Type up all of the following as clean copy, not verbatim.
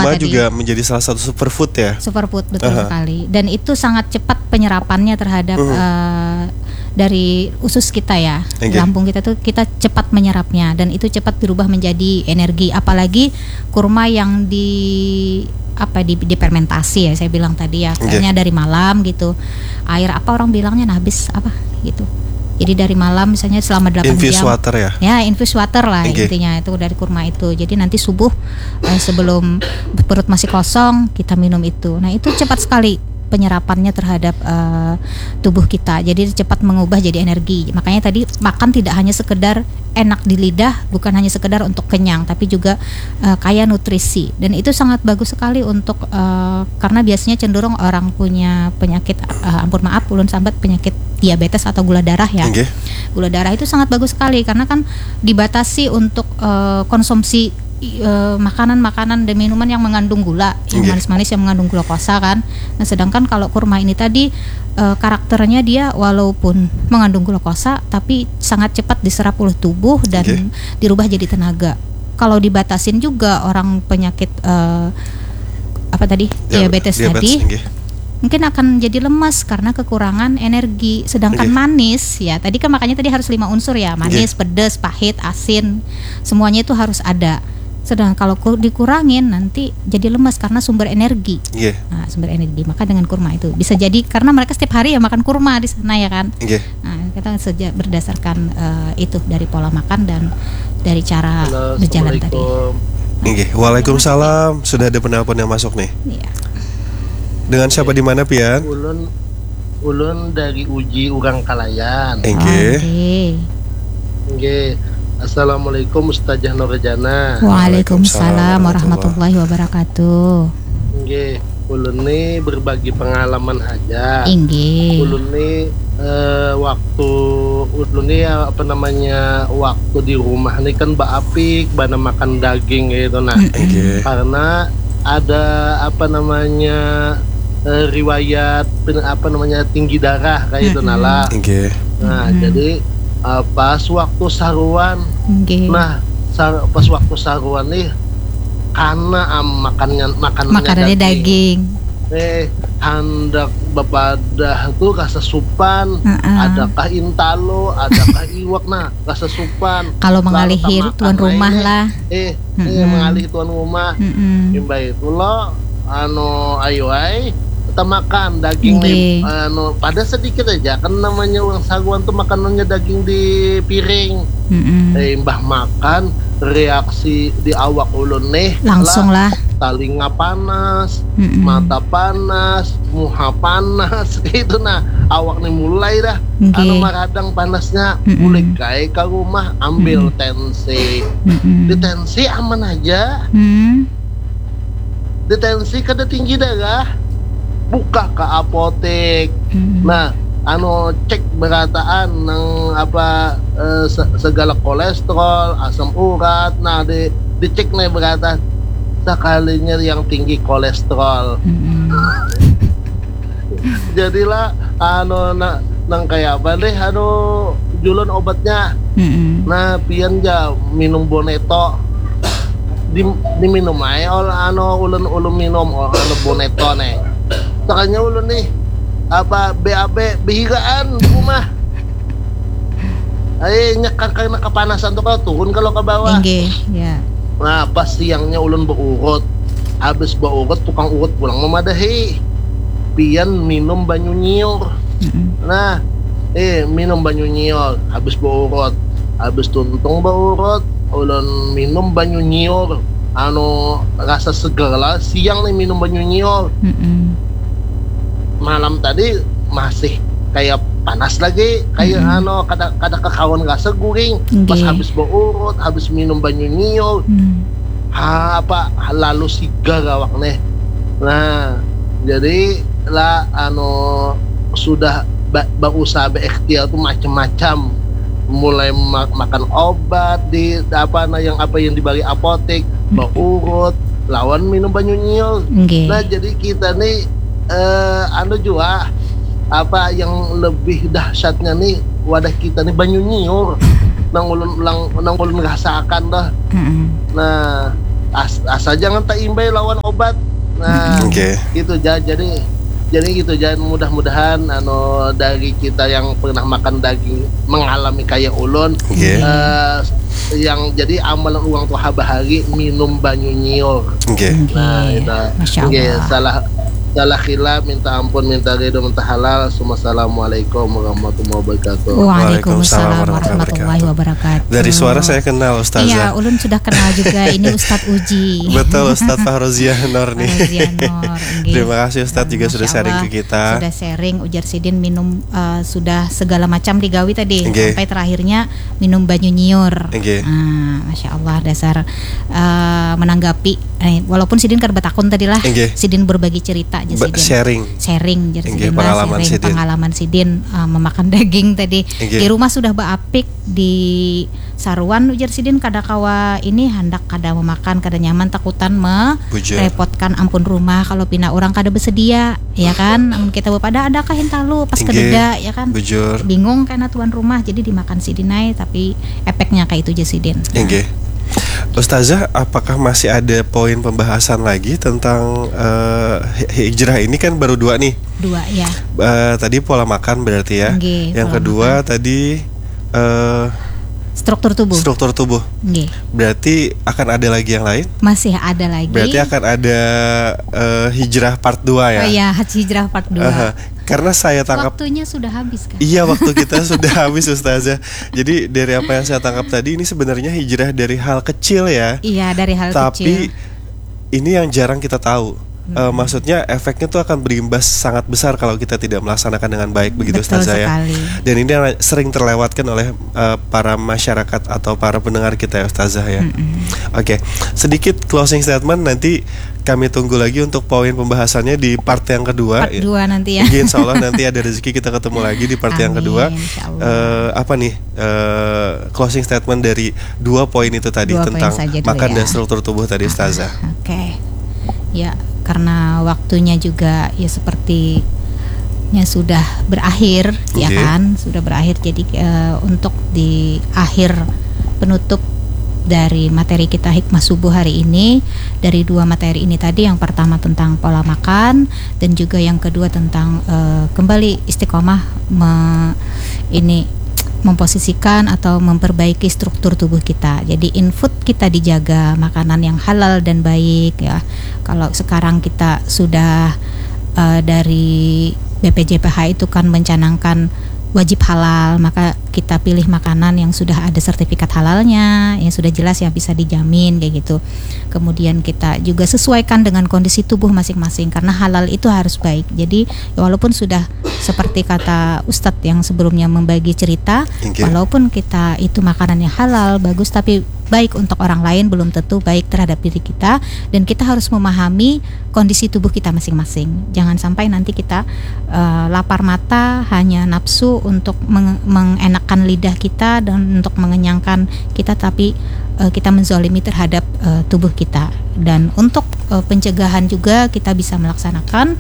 kurma juga menjadi salah satu superfood ya. Superfood betul sekali. Dan itu sangat cepat penyerapannya terhadap dari usus kita ya. Lambung kita tuh kita cepat menyerapnya dan itu cepat berubah menjadi energi. Apalagi kurma yang difermentasi ya, saya bilang tadi ya, kayaknya dari malam gitu. Air apa orang bilangnya nabis apa gitu. Jadi dari malam misalnya selama 8 jam. Infused water ya? Ya, infused water lah intinya itu dari kurma itu. Jadi nanti subuh sebelum perut masih kosong kita minum itu. Nah, itu cepat sekali penyerapannya terhadap tubuh kita. Jadi cepat mengubah jadi energi. Makanya tadi makan tidak hanya sekedar enak di lidah, bukan hanya sekedar untuk kenyang, tapi juga kaya nutrisi. Dan itu sangat bagus sekali untuk karena biasanya cenderung orang punya penyakit ulun sambat penyakit diabetes atau gula darah ya. Gula darah itu sangat bagus sekali karena kan dibatasi untuk konsumsi makanan-makanan dan minuman yang mengandung gula, yang manis-manis yang mengandung glukosa kan. Nah, sedangkan kalau kurma ini tadi karakternya dia walaupun mengandung glukosa tapi sangat cepat diserap oleh tubuh dan dirubah jadi tenaga. Kalau dibatasin juga orang penyakit diabetes tadi mungkin akan jadi lemas karena kekurangan energi. Sedangkan manis ya, tadi kan makanya tadi harus 5 unsur ya, manis, pedas, pahit, asin, semuanya itu harus ada. Sedang kalau dikurangin nanti jadi lemas karena sumber energi. Nah, sumber energi. Maka dengan kurma itu bisa jadi karena mereka setiap hari ya makan kurma di sana ya kan. Nah, kita berdasarkan itu dari pola makan dan dari cara berjalan tadi. Waalaikumsalam. Sudah ada penelpon yang masuk nih. Dengan siapa di mana, Pian? Ulun dari Uji Urang Kalayan. Assalamualaikum Ustazah Nurjana. Waalaikumsalam warahmatullahi wabarakatuh. Ulun nih berbagi pengalaman aja. Ulun nih waktu waktu di rumah nih kan apik bana makan daging gitu karena ada riwayat tinggi darah kayak itu nala. Jadi pas waktu saruan, pas waktu saruan nih karena makanannya daging. Hendak bepadah tuh rasa supan, adakah intalo, adakah iwak, rasa supan. Kalau mengalih tuan rumah lah. Mengalih tuan rumah. Imba itu lo, ayo kita makan daging nih, pada sedikit aja kan namanya orang saguan tuh makanannya daging di piring. Mbah makan reaksi di awak ulun nih langsung lah talinga panas, mata panas, muha panas gitu awak nih mulai dah maradang panasnya. Mulai kayak ke rumah ambil tensi. Di tensi aman aja. Di tensi kada tinggi darah, buka ke apotek. Cek berataan nang segala kolesterol, asam urat. Dicek nih berataan sekalinya yang tinggi kolesterol. Jadilah nang kayak apa deh julun obatnya. Pian ja minum Boneto. Diminum aja ulun minum Boneto nih. Takanya ulun nih BAB bihigaan di rumah. Nyekar karena kepanasan tuh kalau turun kalau ke bawah. Nah pas siangnya ulun berurut. Habis berurut tukang urut pulang memadahi. Pian minum banyu nyiur. Minum banyu nyiur habis berurut. Habis tuntung berurut ulun minum banyu nyiur. Rasa seger lah. Siang nih minum banyu nyiur. Malam tadi masih kayak panas lagi, kayak kada kekawan rasa guring. Pas habis berurut, habis minum banyu nyiur, lalu sigar awak nih. Nah, jadi lah sudah berusaha berikhtiar tuh macam-macam. Mulai makan obat di yang dibagi apotek, berurut, lawan minum banyu nyiur. Nah, jadi kita nih juga yang lebih dahsyatnya nih wadah kita nih banyu nyiur nang ulun rasakan dah. Nah asal jangan tak imbai lawan obat. Nah, gitu jadi gitu, jangan mudah-mudahan dari kita yang pernah makan daging mengalami kayak ulun, yang jadi amalan uang tuh bahari minum banyu nyiur. Nah, itu salah khilaf, minta ampun, minta ridho, minta halal. Assalamualaikum warahmatullahi wabarakatuh. Waalaikumsalam warahmatullahi wabarakatuh. Dari suara saya kenal Ustazah. Iya, ulun sudah kenal juga. Ini Ustadz Uji. Betul, Ustadz Fahrozia Nur nih. Terima kasih Ustadz juga sudah sharing ke kita. Sudah sharing, ujar sidin minum sudah segala macam digawi tadi, sampai terakhirnya minum banyu nyiur. Masya Allah, dasar menanggapi. Walaupun sidin kan betakun tadi lah. Sidin berbagi cerita. Sharing jadi pengalaman sidin memakan daging tadi. Di rumah sudah beapik, di saruan ujar sidin kada kawa ini hendak kada memakan, kada nyaman, takutan merepotkan ampun rumah kalau pina orang kada bersedia, ya kan. Kita pada adakah hintalu pas kededa, ya kan. Bingung karena tuan rumah, jadi dimakan sidinai, tapi efeknya kayak itu aja sidin. Ustazah, apakah masih ada poin pembahasan lagi tentang hijrah ini? Kan baru 2 nih. 2 ya. Tadi pola makan berarti ya. Yang kedua makan. Tadi struktur tubuh. Berarti akan ada lagi yang lain? Masih ada lagi. Berarti akan ada hijrah part 2 ya? Oh iya, hijrah part 2. Karena saya tangkap waktunya sudah habis kan? Iya, waktu kita sudah habis Ustazah. Jadi dari apa yang saya tangkap tadi, ini sebenarnya hijrah dari hal kecil ya. Iya, dari hal kecil. Tapi ini yang jarang kita tahu. Maksudnya efeknya tuh akan berimbas sangat besar kalau kita tidak melaksanakan dengan baik, begitu Ustazah ya. Dan ini sering terlewatkan oleh para masyarakat atau para pendengar kita ya Ustazah ya. Oke, sedikit closing statement, nanti kami tunggu lagi untuk poin pembahasannya di part yang kedua. Part 2 nanti ya. Insya Allah nanti ada rezeki kita ketemu lagi di part yang kedua. Apa nih closing statement dari 2 poin itu tadi tentang makan dan struktur tubuh tadi Ustazah. Ya, karena waktunya juga ya sepertinya sudah berakhir, ya kan, sudah berakhir. Jadi untuk di akhir penutup dari materi kita hikmah subuh hari ini, dari 2 materi ini tadi, yang pertama tentang pola makan dan juga yang kedua tentang kembali istiqomah memposisikan atau memperbaiki struktur tubuh kita. Jadi input kita dijaga, makanan yang halal dan baik ya. Kalau sekarang kita sudah dari BPJPH itu kan mencanangkan wajib halal, maka kita pilih makanan yang sudah ada sertifikat halalnya, yang sudah jelas ya bisa dijamin kayak gitu. Kemudian kita juga sesuaikan dengan kondisi tubuh masing-masing, karena halal itu harus baik. Jadi walaupun sudah seperti kata Ustadz yang sebelumnya membagi cerita, walaupun kita itu makanannya halal bagus, tapi baik untuk orang lain belum tentu baik terhadap diri kita, dan kita harus memahami kondisi tubuh kita masing-masing. Jangan sampai nanti kita lapar mata hanya nafsu untuk mengenakkan lidah kita dan untuk mengenyangkan kita, tapi kita menzalimi terhadap tubuh kita. Dan untuk pencegahan juga kita bisa melaksanakan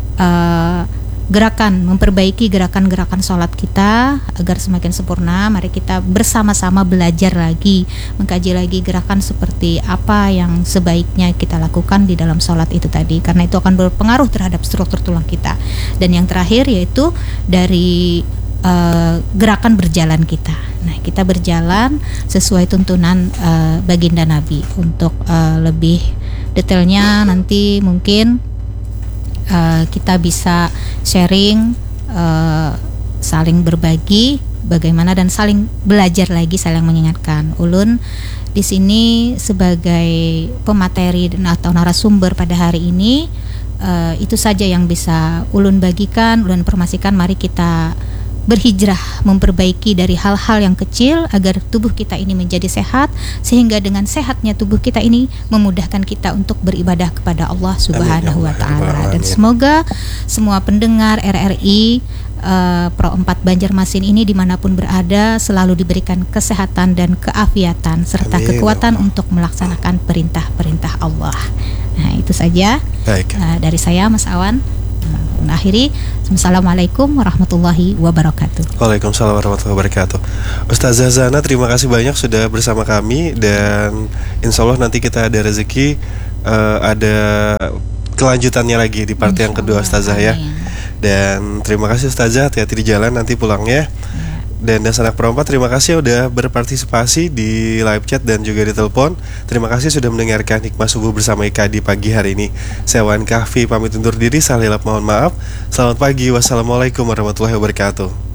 memperbaiki gerakan-gerakan sholat kita agar semakin sempurna. Mari kita bersama-sama belajar lagi, mengkaji lagi gerakan seperti apa yang sebaiknya kita lakukan di dalam sholat itu tadi, karena itu akan berpengaruh terhadap struktur tulang kita. Dan yang terakhir yaitu dari gerakan berjalan kita. Nah, kita berjalan sesuai tuntunan baginda Nabi. Untuk lebih detailnya nanti mungkin kita bisa sharing, saling berbagi bagaimana, dan saling belajar lagi, saling mengingatkan. Ulun di sini sebagai pemateri atau narasumber pada hari ini, itu saja yang bisa ulun bagikan, ulun informasikan. Mari kita berhijrah, memperbaiki dari hal-hal yang kecil agar tubuh kita ini menjadi sehat, sehingga dengan sehatnya tubuh kita ini memudahkan kita untuk beribadah kepada Allah Subhanahu wa Ta'ala. Dan semoga semua pendengar RRI Pro 4 Banjarmasin ini dimanapun berada selalu diberikan kesehatan dan keafiatan serta kekuatan untuk melaksanakan perintah-perintah Allah. Nah, itu saja dari saya, Mas Awan. Akhiri, Assalamualaikum warahmatullahi wabarakatuh. Waalaikumsalam warahmatullahi wabarakatuh. Ustazah Zana, terima kasih banyak sudah bersama kami, dan insya Allah nanti kita ada rezeki ada kelanjutannya lagi di part yang kedua Ustazah ya. Dan terima kasih Ustazah, hati-hati di jalan nanti pulangnya. Dan Sanak Perompak, terima kasih udah berpartisipasi di live chat dan juga di telepon. Terima kasih sudah mendengarkan Hikmah Subuh bersama Ika di pagi hari ini. Saya Wan Kahfi pamit undur diri, Salilap mohon maaf. Selamat pagi, wassalamualaikum warahmatullahi wabarakatuh.